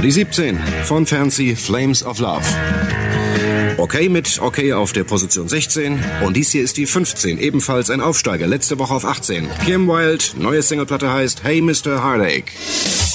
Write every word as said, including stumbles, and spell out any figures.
die siebzehn von Fancy, Flames of Love. Okay mit Okay auf der Position sechzehn. Und dies hier ist die fünfzehn, ebenfalls ein Aufsteiger, letzte Woche auf achtzehn. Kim Wilde, neue Singleplatte heißt Hey Mister Heartache.